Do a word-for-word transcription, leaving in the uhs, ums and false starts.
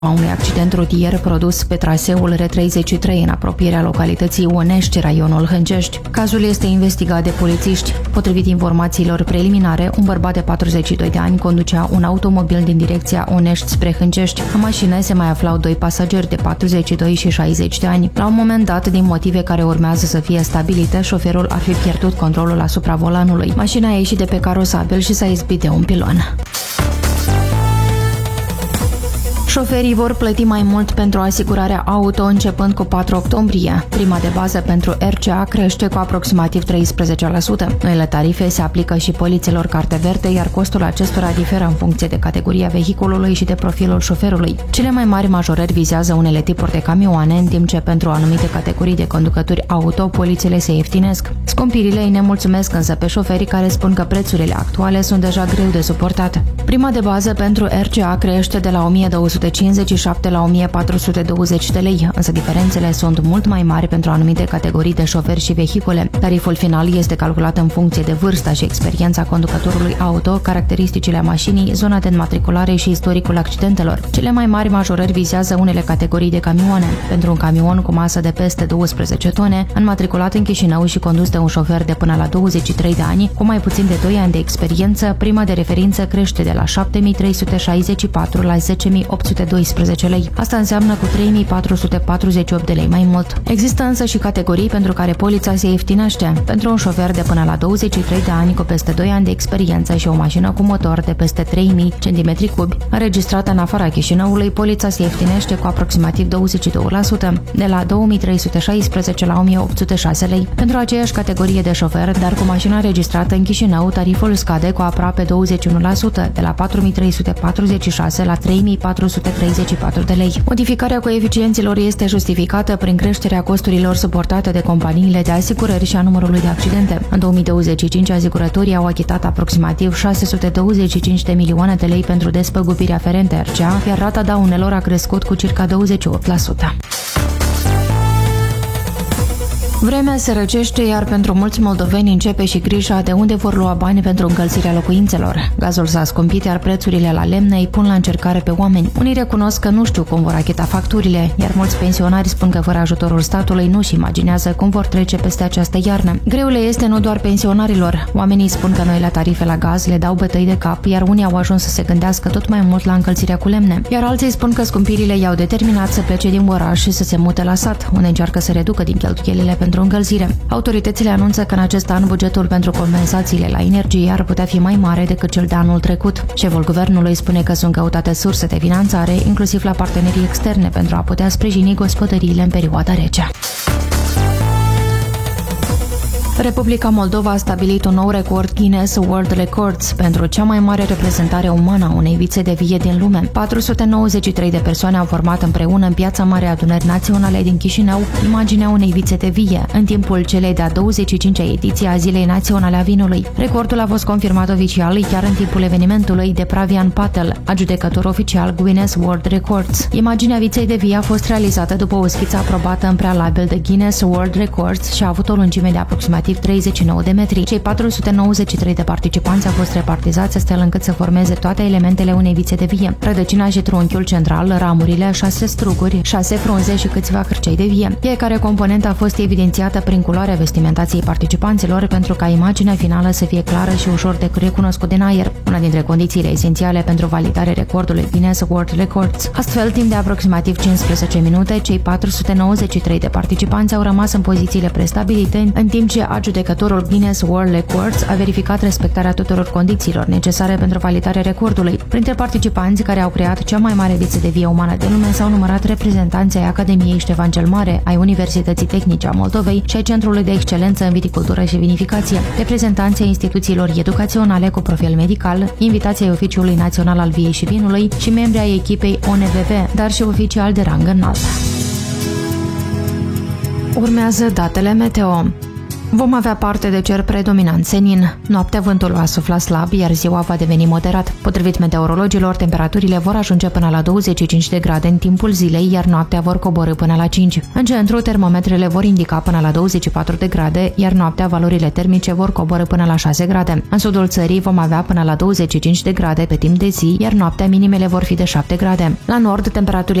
a unui accident rutier produs pe traseul R treizeci și trei în apropierea localității Onești, raionul Hâncești. Cazul este investigat de polițiști. Potrivit informațiilor preliminare, un bărbat de patruzeci și doi de ani conducea un automobil din direcția Onești spre Hâncești. În mașină se mai aflau doi pasageri de patruzeci și doi și șaizeci de ani. La un moment dat, din motive care urmează să fie stabilite, șoferul ar fi pierdut controlul asupra volanului. Mașina a ieșit de pe carosabil și s-a izbit de un pilon. Șoferii vor plăti mai mult pentru asigurarea auto începând cu patru octombrie. Prima de bază pentru R C A crește cu aproximativ treisprezece la sută. Noile tarife se aplică și polițelor carte verde, iar costul acestora diferă în funcție de categoria vehiculului și de profilul șoferului. Cele mai mari majorări vizează unele tipuri de camioane, în timp ce pentru anumite categorii de conducători auto, polițele se ieftinesc. Scumpirile îi nemulțumesc însă pe șoferii care spun că prețurile actuale sunt deja greu de suportat. Prima de bază pentru R C A crește de la o mie două sute cincizeci și șapte la o mie patru sute douăzeci de lei, însă diferențele sunt mult mai mari pentru anumite categorii de șoferi și vehicule. Tariful final este calculat în funcție de vârsta și experiența conducătorului auto, caracteristicile mașinii, zona de înmatriculare și istoricul accidentelor. Cele mai mari majorări vizează unele categorii de camioane. Pentru un camion cu masă de peste douăsprezece tone, înmatriculat în Chișinău și condus de un șofer de până la douăzeci și trei de ani, cu mai puțin de doi ani de experiență, prima de referință crește de la șapte mii trei sute șaizeci și patru la zece mii opt sute doisprezece lei. Asta înseamnă cu trei mii patru sute patruzeci și opt de lei mai mult. Există însă și categorii pentru care polița se ieftinește. Pentru un șofer de până la douăzeci și trei de ani cu peste doi ani de experiență și o mașină cu motor de peste trei mii centimetri cubi, înregistrată în afara Chișinăului, polița se ieftinește cu aproximativ douăzeci și doi la sută, de la două mii trei sute șaisprezece la o mie opt sute șase lei. Pentru aceeași categorie de șofer, dar cu mașina înregistrată în Chișinău, tariful scade cu aproape douăzeci și unu la sută, de la patru mii trei sute patruzeci și șase la trei mii patru sute treizeci și patru de lei. Modificarea coeficienților este justificată prin creșterea costurilor suportate de companiile de asigurări și a numărului de accidente. În două mii douăzeci și cinci, asigurătorii au achitat aproximativ șase sute douăzeci și cinci de milioane de lei pentru despăgubiri aferente R C A, iar rata daunelor a crescut cu circa douăzeci și opt la sută. Vremea se răcește, iar pentru mulți moldoveni începe și grija de unde vor lua bani pentru încălzirea locuințelor. Gazul s-a scumpit, iar prețurile la lemne îi pun la încercare pe oameni. Unii recunosc că nu știu cum vor achita facturile, iar mulți pensionari spun că fără ajutorul statului nu-și imaginează cum vor trece peste această iarnă. Greul le este nu doar pensionarilor. Oamenii spun că noile tarife la gaz le dau bătăi de cap, iar unii au ajuns să se gândească tot mai mult la încălzirea cu lemne. Iar alții spun că scumpirile i-au determinat să plece din oraș și să se mute la sat, unde încearcă să reducă din cheltuielile pentru încălzire. Autoritățile anunță că în acest an bugetul pentru compensațiile la energie ar putea fi mai mare decât cel de anul trecut. Șeful guvernului spune că sunt căutate surse de finanțare, inclusiv la partenerii externe, pentru a putea sprijini gospodăriile în perioada rece. Republica Moldova a stabilit un nou record Guinness World Records pentru cea mai mare reprezentare umană a unei vițe de vie din lume. patru sute nouăzeci și trei de persoane au format împreună în Piața Mare Adunări Naționale din Chișinău imaginea unei vițe de vie, în timpul celei de-a douăzeci și cincea ediție a Zilei Naționale a Vinului. Recordul a fost confirmat oficial chiar în timpul evenimentului de Pravian Patel, adjudecător oficial Guinness World Records. Imaginea viței de vie a fost realizată după o schiță aprobată în prealabil de Guinness World Records și a avut o lungime de aproximativ treizeci și nouă de metri. Cei patru sute nouăzeci și trei de participanți au fost repartizați astfel încât să formeze toate elementele unei vițe de vie: rădăcina și trunchiul central, ramurile, șase struguri, șase frunze și câțiva cârcei de vie. Fiecare componentă a fost evidențiată prin culoarea vestimentației participanților pentru ca imaginea finală să fie clară și ușor de recunoscut din aer, una dintre condițiile esențiale pentru validarea recordului Guinness World Records. Astfel, timp de aproximativ cincisprezece minute, cei patru sute nouăzeci și trei de participanți au rămas în pozițiile prestabilite, în timp ce adjudecătorul Guinness World Records a verificat respectarea tuturor condițiilor necesare pentru validarea recordului. Printre participanți care au creat cea mai mare viță de vie umană din lume s-au numărat reprezentanții ai Academiei Ștefan cel Mare, ai Universității Tehnice a Moldovei și ai Centrului de Excelență în Viticultură și Vinificație, reprezentanții instituțiilor educaționale cu profil medical, invitații ai Oficiului Național al Viei și Vinului și membri ai echipei O N V V, dar și oficiali de rang înalt. Urmează datele meteo. Vom avea parte de cer predominant senin. Noaptea vântul va sufla slab, iar ziua va deveni moderat. Potrivit meteorologilor, temperaturile vor ajunge până la douăzeci și cinci de grade în timpul zilei, iar noaptea vor coborî până la cinci. În centru, termometrele vor indica până la douăzeci și patru de grade, iar noaptea valorile termice vor coborî până la șase grade. În sudul țării vom avea până la douăzeci și cinci de grade pe timp de zi, iar noaptea minimele vor fi de șapte grade. La nord, temperaturile